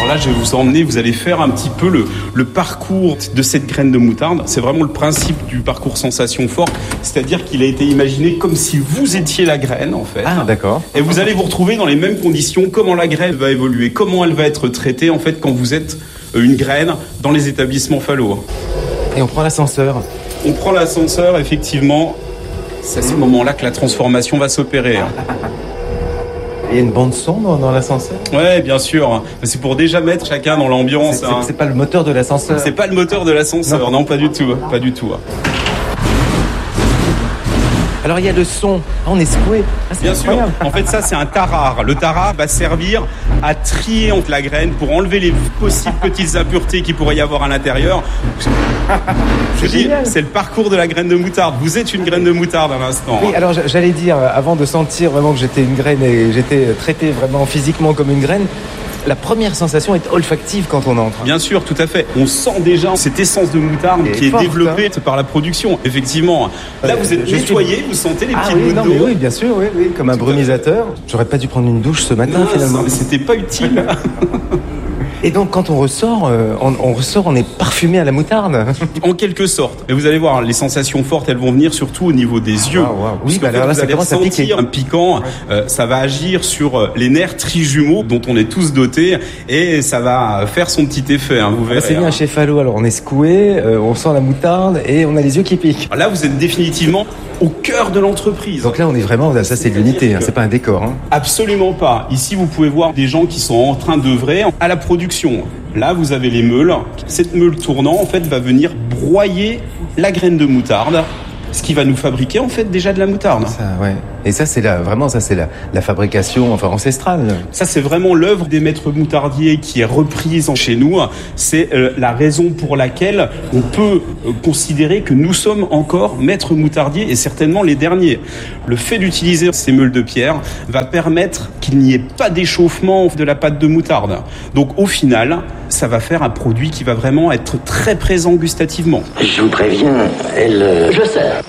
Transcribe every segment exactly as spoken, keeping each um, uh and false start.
Alors là, je vais vous emmener, vous allez faire un petit peu le, le parcours de cette graine de moutarde. C'est vraiment le principe du parcours sensation forte, c'est-à-dire qu'il a été imaginé comme si vous étiez la graine, en fait. Ah, d'accord. Et vous allez vous retrouver dans les mêmes conditions, comment la graine va évoluer, comment elle va être traitée, en fait, quand vous êtes une graine dans les établissements Fallo. Et on prend l'ascenseur. On prend l'ascenseur, effectivement. C'est à ce moment-là que la transformation va s'opérer. Il y a une bande son dans, dans l'ascenseur ? Ouais, bien sûr. C'est pour déjà mettre chacun dans l'ambiance. C'est, hein. c'est, c'est pas le moteur de l'ascenseur ? C'est pas le moteur de l'ascenseur, non, non pas du tout, pas du tout. Alors il y a le son. Ah, on est secoué. Ah, c'est Bien incroyable. sûr. En fait, ça, c'est un tarare. Le tarare va servir à trier entre la graine pour enlever les possibles petites impuretés qu'il pourrait y avoir à l'intérieur. Je dis, c'est le parcours de la graine de moutarde. Vous êtes une graine de moutarde à l'instant. Oui, alors j'allais dire, avant de sentir vraiment que j'étais une graine et j'étais traité vraiment physiquement comme une graine, la première sensation est olfactive quand on entre. Bien sûr, tout à fait. On sent déjà cette essence de moutarde Et qui est forte, développée hein. par la production. Effectivement. Là, Euh, vous êtes je nettoyé, suis- vous sentez les Ah petites oui, gouttes non, d'eau. mais oui, bien sûr, oui, oui, comme un Tout à brumisateur. J'aurais pas dû prendre une douche ce matin Non, finalement. mais c'était pas utile. Et donc quand on ressort, euh, on, on ressort, on est parfumé à la moutarde. En quelque sorte. Mais vous allez voir, les sensations fortes, elles vont venir surtout au niveau des yeux. Waouh, waouh. Oui, Puisqu'en bah fait, alors là, vous ça allez commence à ressentir piquer. un piquant. Euh, ça va agir sur euh, les nerfs trijumeaux dont on est tous dotés et ça va faire son petit effet. Hein, vous verrez. Bah, c'est bien hein. chez Fallo, alors on est secoué, euh, on sent la moutarde et on a les yeux qui piquent. Là, vous êtes définitivement au cœur de l'entreprise. Donc là, on est vraiment, ça c'est de l'unité, hein, c'est pas un décor. Hein. Absolument pas. Ici, vous pouvez voir des gens qui sont en train d'œuvrer à la production. Là, vous avez les meules. Cette meule tournant, en fait, va venir broyer la graine de moutarde, ce qui va nous fabriquer, en fait, déjà de la moutarde. Ça, ouais. Et ça, c'est la, vraiment, ça c'est la, la fabrication, enfin ancestrale. Ça, c'est vraiment l'œuvre des maîtres moutardiers qui est reprise chez nous. C'est euh, la raison pour laquelle on peut euh, considérer que nous sommes encore maîtres moutardiers et certainement les derniers. Le fait d'utiliser ces meules de pierre va permettre qu'il n'y ait pas d'échauffement de la pâte de moutarde. Donc, au final, ça va faire un produit qui va vraiment être très présent gustativement. Je vous préviens, elle... euh, Je sers.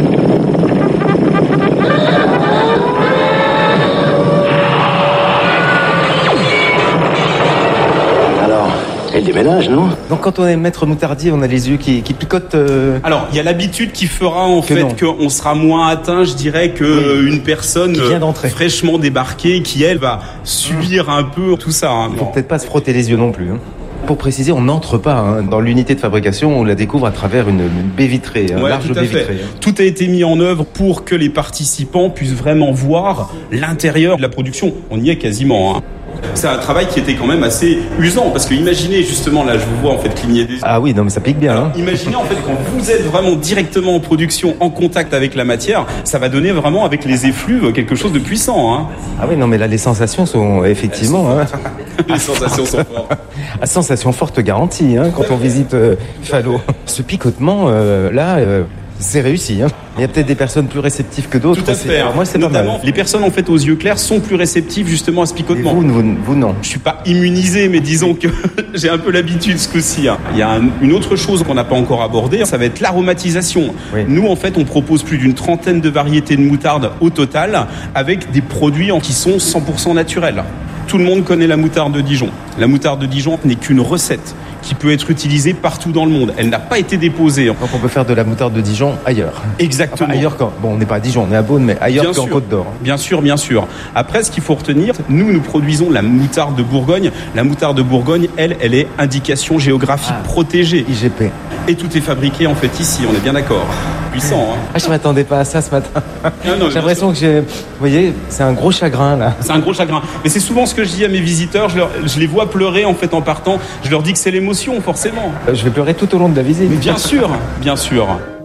Alors, elle déménage, non? Donc quand on est maître moutardier, on a les yeux qui, qui picotent. euh, Alors, il y a l'habitude qui fera en Que fait non. qu'on sera moins atteint, je dirais, que Oui. une personne Qui vient euh, d'entrer. fraîchement débarquée qui, elle, va subir un peu tout ça. hein. Faut peut-être pas se frotter les yeux non plus. Hein. Pour préciser, on n'entre pas hein, dans l'unité de fabrication, on la découvre à travers une, une baie vitrée, un Ouais, large tout à baie fait. vitrée. hein. Tout a été mis en œuvre pour que les participants puissent vraiment voir l'intérieur de la production. On y est quasiment. hein. C'est un travail qui était quand même assez usant parce que imaginez justement, là je vous vois en fait cligner des yeux. Ah oui, non mais ça pique bien. Hein. Imaginez en fait quand vous êtes vraiment directement en production, en contact avec la matière, ça va donner vraiment avec les effluves quelque chose de puissant. Hein. Ah oui, non mais là les sensations sont effectivement hein, Les sensations sont fortes. à sensation forte garantie hein, quand on visite euh, Fallo. Ce picotement euh, là, euh, c'est réussi. Hein. Il y a peut-être des personnes plus réceptives que d'autres. Tout à c'est- fait. alors moi c'est pas Notamment, mal. les personnes en fait aux yeux clairs sont plus réceptives justement à ce Et picotement. vous, vous, vous non. Je suis pas immunisé, mais disons que j'ai un peu l'habitude ce coup-ci. hein. Il y a un- une autre chose qu'on n'a pas encore abordée, ça va être l'aromatisation. Oui. Nous, en fait, on propose plus d'une trentaine de variétés de moutarde au total, avec des produits en- qui sont cent pour cent naturels. Tout le monde connaît la moutarde de Dijon. La moutarde de Dijon n'est qu'une recette qui peut être utilisée partout dans le monde. Elle n'a pas été déposée. Donc on peut faire de la moutarde de Dijon ailleurs. Exactement. Enfin, ailleurs qu'en... Bon, on n'est pas à Dijon, on est à Beaune, mais ailleurs Bien qu'en sûr. Côte d'Or. Bien sûr, bien sûr. Après, ce qu'il faut retenir, nous, nous produisons la moutarde de Bourgogne. La moutarde de Bourgogne, elle, elle est indication géographique Ah. protégée. I G P. Et tout est fabriqué, en fait, ici. On est bien d'accord. Puissant, hein. Ah, je m'attendais pas à ça ce matin. Ah non, mais J'ai l'impression que j'ai... Vous voyez, c'est un gros chagrin, là. C'est un gros chagrin. Mais c'est souvent ce que je dis à mes visiteurs. Je, leur- je les vois pleurer, en fait, en partant. Je leur dis que c'est l'émotion, forcément. Euh, Je vais pleurer tout au long de la visite. Mais bien sûr, bien sûr.